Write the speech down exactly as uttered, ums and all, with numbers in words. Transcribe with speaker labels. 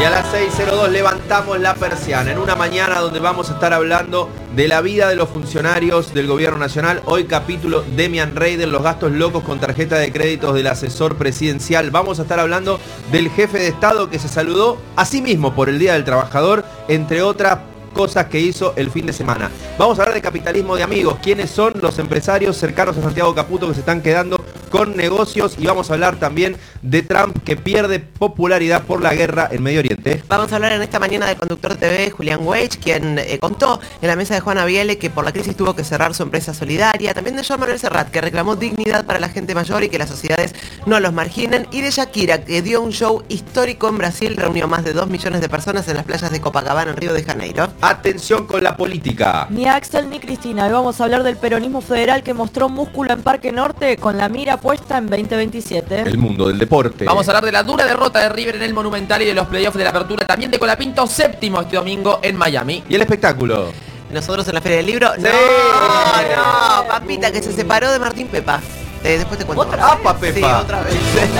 Speaker 1: Y a las seis cero dos levantamos la persiana en una mañana donde vamos a estar hablando de la vida de los funcionarios del gobierno nacional. Hoy capítulo Demian Raider, los gastos locos con tarjeta de créditos del asesor presidencial. Vamos a estar hablando del jefe de Estado que se saludó a sí mismo por el Día del Trabajador, entre otras cosas que hizo el fin de semana. Vamos a hablar de capitalismo de amigos, quiénes son los empresarios cercanos a Santiago Caputo que se están quedando con negocios, y vamos a hablar también de Trump que pierde popularidad por la guerra en Medio Oriente.
Speaker 2: Vamos a hablar en esta mañana del conductor T V Julián Weich, quien eh, contó en la mesa de Juana Viale que por la crisis tuvo que cerrar su empresa solidaria, también de Joan Manuel Serrat, que reclamó dignidad para la gente mayor y que las sociedades no los marginen, y de Shakira, que dio un show histórico en Brasil, reunió más de dos millones de personas en las playas de Copacabana, en Río de Janeiro.
Speaker 1: Atención con la política.
Speaker 3: Ni Axel ni Cristina. Hoy vamos a hablar del peronismo federal que mostró músculo en Parque Norte con la mira puesta en veinte veintisiete.
Speaker 1: El mundo del deporte.
Speaker 4: Vamos a hablar de la dura derrota de River en el Monumental y de los playoffs de la apertura también de Colapinto, séptimo este domingo en Miami.
Speaker 1: Y el espectáculo.
Speaker 2: Nosotros en la Feria del Libro.
Speaker 1: Sí.
Speaker 2: No, no, papita que se separó de Martín Pepa. Eh, después te cuento.
Speaker 1: ¿Otra? ¡Apa, Pepa!
Speaker 2: Sí, otra vez.